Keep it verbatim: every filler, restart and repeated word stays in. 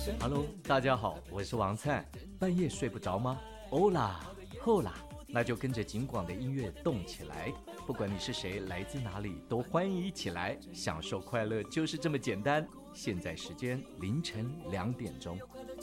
Hello，大家好，我是王灿。半夜睡不着吗？欧啦，后啦，那就跟着警广的音乐动起来。不管你是谁，来自哪里，都欢迎一起来享受快乐，就是这么简单。现在时间凌晨两点钟。